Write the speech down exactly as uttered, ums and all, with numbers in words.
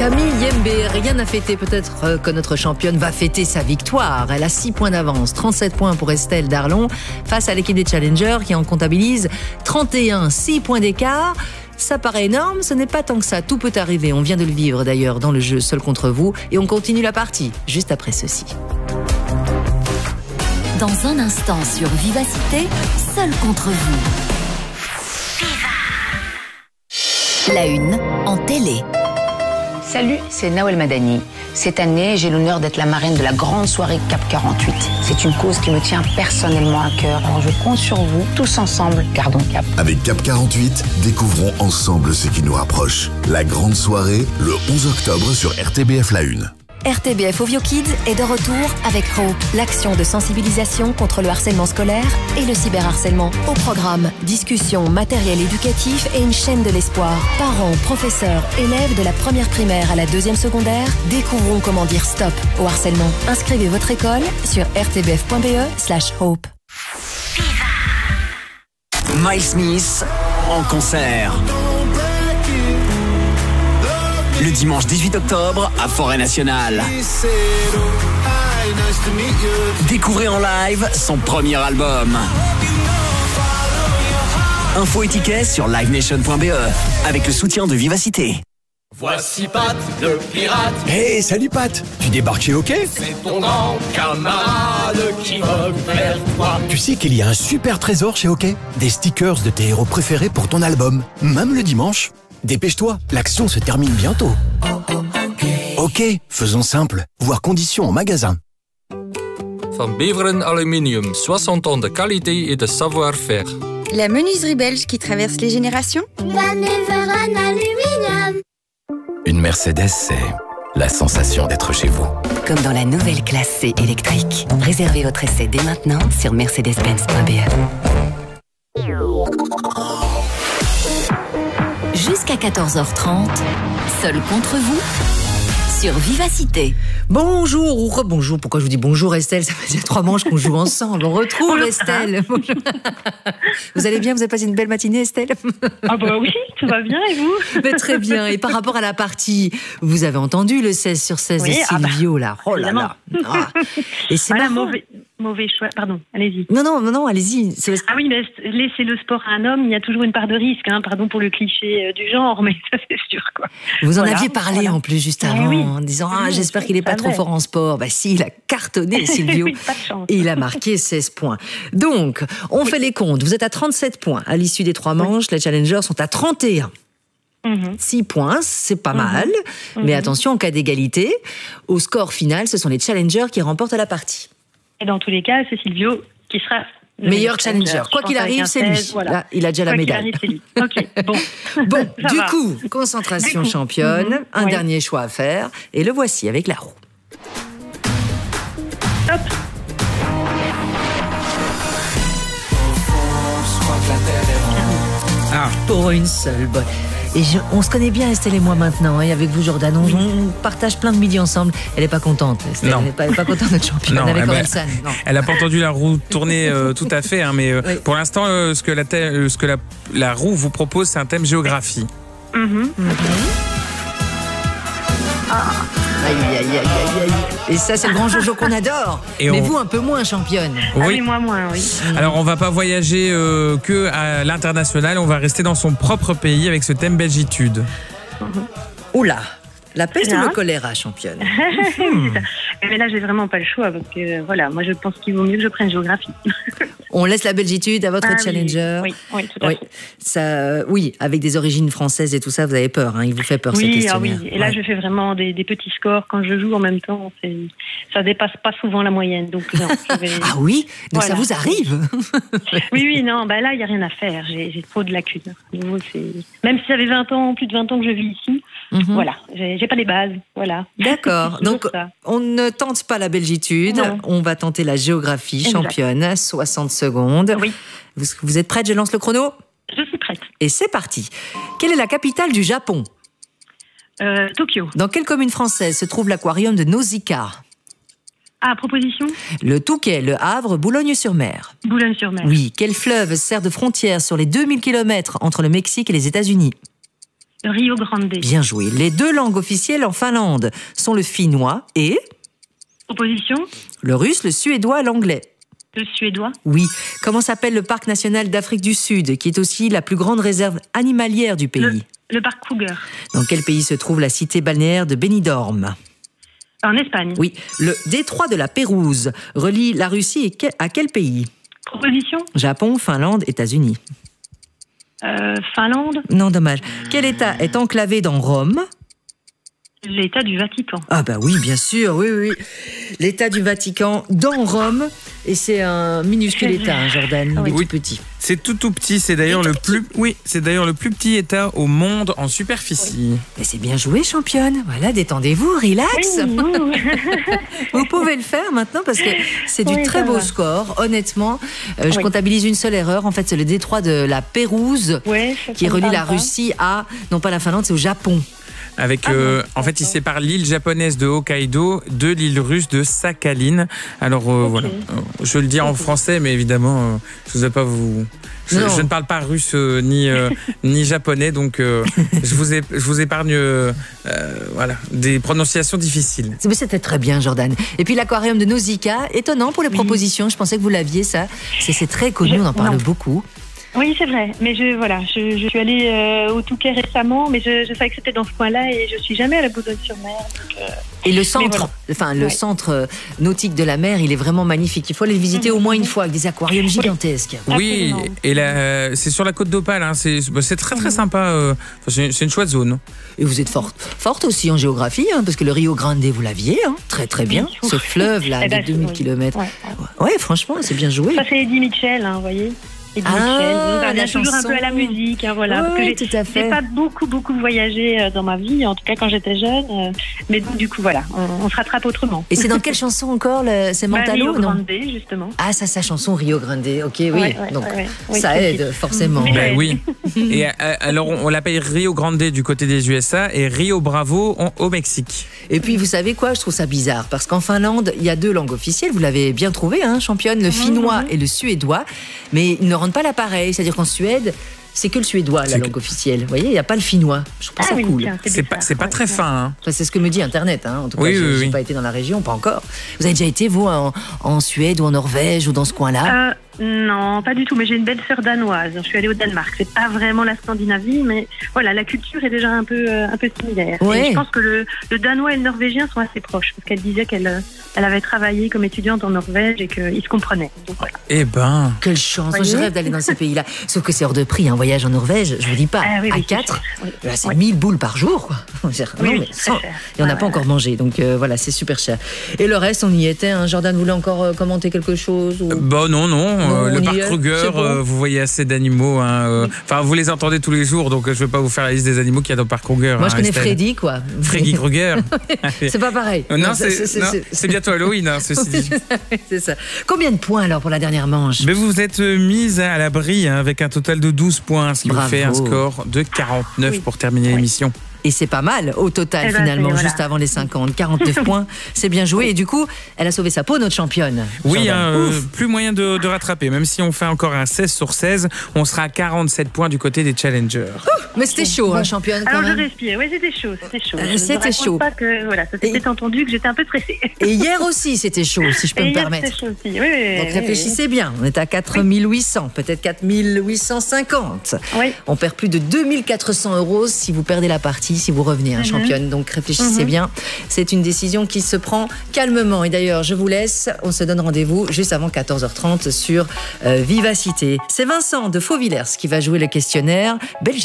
Camille Yembe, rien à fêter. Peut-être que notre championne va fêter sa victoire. Elle a six points d'avance, trente-sept points pour Estelle Darlon face à l'équipe des Challengers qui en comptabilise trente et un, six points d'écart. Ça paraît énorme, ce n'est pas tant que ça. Tout peut arriver. On vient de le vivre d'ailleurs dans le jeu Seul contre vous. Et on continue la partie juste après ceci. Dans un instant sur Vivacité, Seul contre vous. La une en télé. Salut, c'est Nawel Madani. Cette année, j'ai l'honneur d'être la marraine de la grande soirée CAP quarante-huit. C'est une cause qui me tient personnellement à cœur. Alors je compte sur vous, tous ensemble, gardons cap. Avec CAP quarante-huit, découvrons ensemble ce qui nous rapproche. La grande soirée, le onze octobre sur R T B F La Une. R T B F Ovio Kids est de retour avec Hope, l'action de sensibilisation contre le harcèlement scolaire et le cyberharcèlement. Au programme, discussion, matériel éducatif et une chaîne de l'espoir. Parents, professeurs, élèves de la première primaire à la deuxième secondaire découvrons comment dire stop au harcèlement. Inscrivez votre école sur r t b f point b e slash hope. Miles Smith en concert. Le dimanche dix-huit octobre à Forêt Nationale. Découvrez en live son premier album. Infos et tickets sur live nation point b e avec le soutien de Vivacité. Voici Pat, le pirate. Hey, salut Pat. Tu débarques chez OK? C'est ton grand camarade qui revient vers toi. Tu sais qu'il y a un super trésor chez OK? Des stickers de tes héros préférés pour ton album, même le dimanche. Dépêche-toi, l'action se termine bientôt. OK, faisons simple. Voir conditions au magasin. Van Beveren Aluminium, soixante ans de qualité et de savoir-faire. La menuiserie belge qui traverse les générations. Van Beveren Aluminium. Une Mercedes, c'est la sensation d'être chez vous. Comme dans la nouvelle classe C électrique. Réservez votre essai dès maintenant sur mercedes benz point b e. Jusqu'à quatorze heures trente, Seul contre vous, sur Vivacité. Bonjour ou rebonjour. Pourquoi je vous dis bonjour Estelle? Ça fait trois manches qu'on joue ensemble. On retrouve Estelle. Bonjour. Vous allez bien? Vous avez passé une belle matinée, Estelle? Ah bah oui, tout va bien et vous? Mais très bien. Et par rapport à la martie, vous avez entendu le seize sur seize oui, de Silvio, ah bah, là. Oh là là. Ah. Et c'est voilà, marrant. mauvais, mauvais choix. Pardon, allez-y. Non, non, non, non allez-y. C'est... Ah oui, mais laisser le sport à un homme, il y a toujours une part de risque. Hein, pardon pour le cliché du genre, mais ça c'est sûr, quoi. Vous en voilà, aviez parlé voilà. en plus juste avant, oui. en disant ah, j'espère qu'il n'est pas trop fort en sport. Bah si, il a cartonné, Silvio. Oui, pas de chance. Et il a marqué seize points. Donc, on oui. fait les comptes. Vous êtes à trente-sept points. À l'issue des trois manches, oui. les challengers sont à trente et un. Mm-hmm. six points, c'est pas mm-hmm. mal. Mm-hmm. Mais attention, en cas d'égalité, au score final, ce sont les challengers qui remportent la partie. Et dans tous les cas, c'est Silvio qui sera le meilleur challenger. challenger. Quoi qu'il arrive, c'est lui. Voilà. Là, il a déjà Quoi la médaille. Arrive, c'est lui. Ok, bon. Bon, du va. coup, concentration du coup. championne. Mm-hmm. Un oui. dernier choix à faire. Et le voici avec la roue. Hop. Ah. Pour une seule bonne. Et je, on se connaît bien, Estelle et moi, maintenant. Et avec vous, Jordan, on, on partage plein de midi ensemble. Elle n'est pas contente, Estelle. Non. Elle n'est pas, pas contente d'être championne non, avec Orelsan. Elle n'a pas entendu la roue tourner euh, tout à fait. Hein, mais euh, oui. pour l'instant, euh, ce que, la, euh, ce que la, la roue vous propose, c'est un thème géographie. Mm-hmm. Mm-hmm. Ah. Aïe, aïe, aïe, aïe, aïe. Et ça, c'est le grand Jojo qu'on adore. Et mais on... vous, un peu moins, championne. Oui. Ah oui, moi, moins, oui. Alors, on va pas voyager euh, que à l'international. On va rester dans son propre pays avec ce thème belgitude. Mm-hmm. Oula. La peste là. ou le choléra, championne? hmm. Mais là, j'ai vraiment pas le choix parce que voilà, moi, je pense qu'il vaut mieux que je prenne géographie. On laisse la belgitude à votre ah, challenger. Oui, oui, tout à oui. fait. Ça, oui, avec des origines françaises et tout ça, vous avez peur. Hein, il vous fait peur oui, ces questionnaires. Ah oui, et là, ouais. je fais vraiment des, des petits scores quand je joue en même temps. C'est, ça dépasse pas souvent la moyenne, donc non. Je vais... Ah oui, donc voilà. ça vous arrive? Oui, oui, non, bah là, il y a rien à faire. J'ai, j'ai trop de lacunes. Nouveau, c'est... Même si ça fait vingt ans, plus de vingt ans que je vis ici, mm-hmm. voilà, j'ai, j'ai pas les bases, voilà. D'accord. Donc, ça. on ne tente pas la belgitude, non. on va tenter la géographie, exact. championne, soixante secondes. Oui. Vous, vous êtes prête? Je lance le chrono? Je suis prête. Et c'est parti. Quelle est la capitale du Japon? euh, Tokyo. Dans quelle commune française se trouve l'aquarium de Nausicaa? Ah, proposition? Le Touquet, Le Havre, Boulogne-sur-Mer. Boulogne-sur-Mer. Oui. Quel fleuve sert de frontière sur les deux mille kilomètres entre le Mexique et les États-Unis? Le Rio Grande. Bien joué. Les deux langues officielles en Finlande sont le finnois et... Opposition. Le russe, le suédois, l'anglais. Le suédois. Oui. Comment s'appelle le parc national d'Afrique du Sud, qui est aussi la plus grande réserve animalière du pays? Le, le parc Kruger. Dans quel pays se trouve la cité balnéaire de Benidorm? En Espagne. Oui. Le détroit de la Pérouse relie la Russie à quel pays? Proposition. Japon, Finlande, États-Unis. Euh, Finlande. Non, dommage. Quel État est enclavé dans Rome? L'État du Vatican. Ah bah oui, bien sûr, oui, oui. L'État du Vatican dans Rome. Et c'est un minuscule État, hein, Jordan, il est oui. tout petit. C'est tout tout petit, c'est d'ailleurs le plus oui, c'est d'ailleurs le plus petit État au monde en superficie. Oui. Mais c'est bien joué, championne. Voilà, détendez-vous, relax. Oui, Vous pouvez le faire maintenant parce que c'est du oui, très beau va. score. Honnêtement, euh, je oui. comptabilise une seule erreur. En fait, c'est le détroit de la Pérouse ouais, qui relie la pas. Russie à, non pas la Finlande, c'est au Japon. Avec, euh, en fait, il sépare l'île japonaise de Hokkaido de l'île russe de Sakhalin. Alors euh, okay. voilà, je vais le dire okay. en français, mais évidemment, euh, je ne vais pas vous. Je, je ne parle pas russe euh, ni euh, ni japonais, donc euh, je vous ai, je vous épargne euh, voilà des prononciations difficiles. Mais c'était très bien, Jordan. Et puis l'aquarium de Nausicaa, étonnant pour les oui. propositions. Je pensais que vous l'aviez, ça. C'est, c'est très connu, je, on en parle non. beaucoup. Oui, c'est vrai, mais je voilà, je, je suis allée euh, au Touquet récemment, mais je, je savais que c'était dans ce coin-là et je suis jamais à la Boulogne-sur-Mer. Donc, euh... Et le centre, voilà. enfin le ouais. centre nautique de la mer, il est vraiment magnifique. Il faut aller le visiter mmh. au moins une fois avec des aquariums gigantesques. Oui, absolument. Et là, c'est sur la côte d'Opale, hein, c'est, c'est très très mmh. sympa. Euh, c'est, c'est une chouette zone. Et vous êtes forte, forte aussi en géographie, hein, parce que le Rio Grande, vous l'aviez, hein, très très bien. Oui. Ce fleuve là, eh ben, de deux mille oui. kilomètres. Ouais, ouais. ouais, franchement, c'est bien joué. Ça c'est Eddie Mitchell, hein, vous voyez. Et ah, Michel, on revient toujours un peu à la musique, hein, voilà. Oui, parce que j'ai, tout à fait. j'ai pas beaucoup, beaucoup voyagé dans ma vie, en tout cas quand j'étais jeune. Euh, mais donc, du coup, voilà, on, on se rattrape autrement. Et c'est dans quelle chanson encore le, c'est Mantalo, bah, Rio non Grande, justement. Ah, ça, sa chanson Rio Grande, ok, oui. Ouais, ouais, donc, ouais, ouais. ça oui, aide, forcément. Ben oui. Et euh, alors, on l'appelle Rio Grande du côté des U S A et Rio Bravo au Mexique. Et puis, vous savez quoi, je trouve ça bizarre, parce qu'en Finlande, il y a deux langues officielles, vous l'avez bien trouvé, hein, championne, le finnois mmh. et le suédois, mais ils ne rendent pas l'appareil. C'est-à-dire qu'en Suède, c'est que le suédois, la langue que... officielle. Vous voyez, il n'y a pas le finnois. Je trouve ah ça oui, cool. Tiens, c'est c'est pas, c'est pas très fin. Hein. Enfin, c'est ce que me dit Internet. Hein. En tout cas, oui, je n'ai oui, oui. pas été dans la région, pas encore. Vous avez déjà été, vous, en, en Suède ou en Norvège ou dans ce coin-là euh, Non, pas du tout. Mais j'ai une belle sœur danoise. Je suis allée au Danemark. C'est pas vraiment la Scandinavie, mais voilà, la culture est déjà un peu, euh, un peu similaire. Ouais. Et je pense que le, le danois et le norvégien sont assez proches. Parce qu'elle disait qu'elle elle avait travaillé comme étudiante en Norvège et qu'ils se comprenaient. Donc, voilà. Eh ben. Quelle chance. Je rêve d'aller dans ces pays-là. Sauf que c'est hors de prix. Un voyage en Norvège, je vous dis pas. Ah, oui, oui, à quatre, oui. là, c'est oui. mille boules par jour, quoi. Oui, non, oui, mais c'est sans... cher. Et on n'a ouais, pas ouais. encore mangé. Donc euh, voilà, c'est super cher. Et le reste, on y était. Hein. Jordan voulait encore euh, commenter quelque chose ou... Bah non, non. non euh, le parc Kruger, bon. euh, vous voyez assez d'animaux. Hein, euh... oui. Enfin, vous les entendez tous les jours, donc euh, je ne vais pas vous faire la liste des animaux qu'il y a dans le parc Kruger. Moi, hein, je connais Estelle. Freddy, quoi. Freddy Kruger. C'est pas pareil. Non, non, c'est, c'est, c'est, non c'est... c'est bientôt Halloween, hein, ceci dit. C'est ça. Combien de points alors pour la dernière manche? Mais vous vous êtes mise à l'abri hein, avec un total de douze points, ce qui Bravo. vous fait un score de quarante-neuf oui. pour terminer oui. l'émission. Et c'est pas mal au total eh ben, finalement, voilà. juste avant les cinquante. quarante-neuf points, c'est bien joué. Et du coup, elle a sauvé sa peau, notre championne. Oui, hein, euh, plus moyen de, de rattraper. Même si on fait encore un seize sur seize, on sera à quarante-sept points du côté des challengers. Ouh, mais c'était chaud, bon. hein, championne. Quand Alors même. je respire, oui, c'était chaud. C'était chaud. Euh, c'était je chaud. pas que, voilà, ça s'était et... entendu que j'étais un peu stressée. Et hier aussi, c'était chaud, si je peux et me hier, permettre. C'était chaud aussi. Oui, oui, Donc oui, réfléchissez oui. bien. On est à quatre mille huit cents, peut-être quatre mille huit cent cinquante. Oui. On perd plus de deux mille quatre cents euros si vous perdez la partie, si vous revenez, hein, championne. Donc réfléchissez mm-hmm. bien. C'est une décision qui se prend calmement. Et d'ailleurs, je vous laisse. On se donne rendez-vous juste avant quatorze heures trente sur euh, Vivacité. C'est Vincent de Fauvillers qui va jouer le questionnaire Belgique.